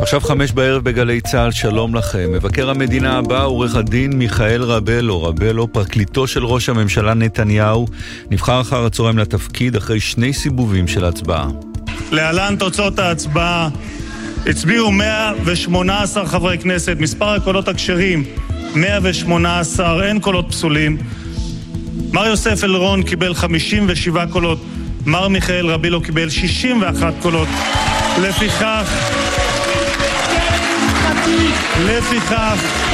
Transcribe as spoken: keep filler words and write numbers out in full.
עכשיו חמש בערב בגלי צהל, שלום לכם. מבקר המדינה הבא, עורך הדין מיכאל רבלו, רבלו, פרקליטו של ראש הממשלה נתניהו, נבחר אחר הצהריים לתפקיד אחרי שני סיבובים של הצבעה. להלן תוצאות ההצבעה. הצביעו מאה ושמונה עשר חברי כנסת, מספר הקולות הכשרים מאה ושמונה עשר, אין קולות פסולים. מר יוסף אלרון קיבל חמישים ושבעה קולות, מר מיכאל רבלו קיבל שישים ואחת קולות. לפיכך לפיכך